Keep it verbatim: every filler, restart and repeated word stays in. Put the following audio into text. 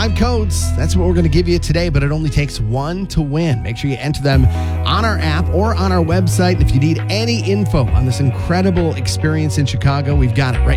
Five codes. That's what we're going to give you today, but it only takes one to win. Make sure you enter them on our app or on our website. If you need any info on this incredible experience in Chicago, we've got it right